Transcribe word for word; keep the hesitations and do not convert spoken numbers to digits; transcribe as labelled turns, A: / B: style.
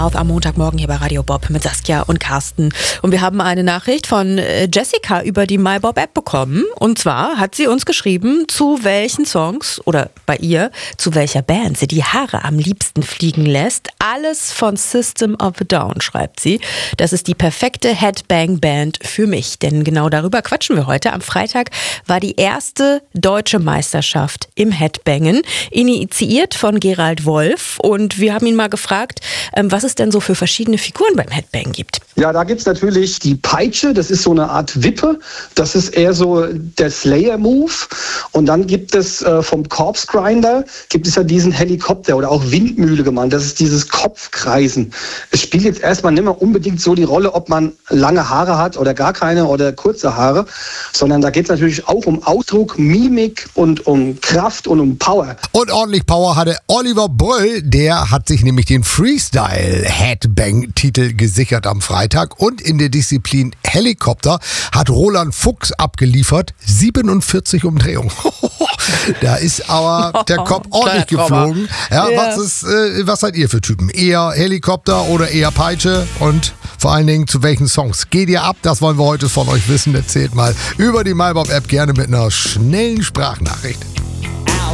A: Am Montagmorgen hier bei Radio Bob mit Saskia und Carsten. Und wir haben eine Nachricht von Jessica über die MyBob-App bekommen. Und zwar hat sie uns geschrieben, zu welchen Songs oder bei ihr, zu welcher Band sie die Haare am liebsten fliegen lässt. Alles von System of a Down, schreibt sie. Das ist die perfekte Headbang-Band für mich. Denn genau darüber quatschen wir heute. Am Freitag war die erste deutsche Meisterschaft im Headbangen, initiiert von Gerald Wolf. Und wir haben ihn mal gefragt, was es denn so für verschiedene Figuren beim Headbang gibt.
B: Ja, da gibt's natürlich die Peitsche, das ist so eine Art Wippe, das ist eher so der Slayer-Move. Und dann gibt es äh, vom Corpse Grinder, gibt es ja diesen Helikopter oder auch Windmühle genannt, das ist dieses Kopfkreisen. Es spielt jetzt erstmal nicht mehr unbedingt so die Rolle, ob man lange Haare hat oder gar keine oder kurze Haare, sondern da geht es natürlich auch um Ausdruck, Mimik und um Kraft und um Power.
C: Und ordentlich Power hatte Oliver Brüll, der hat sich nämlich den Freestyle-Headbang-Titel gesichert am Freitag. Und in der Disziplin Helikopter hat Roland Fuchs abgeliefert, siebenundvierzig Umdrehungen. Da ist aber der Kopf ordentlich geflogen. Ja, ja. Was ist, äh, was seid ihr für Typen? Eher Helikopter oder eher Peitsche? Und vor allen Dingen, zu welchen Songs geht ihr ab? Das wollen wir heute von euch wissen. Erzählt mal über die MyBob-App gerne mit einer schnellen Sprachnachricht.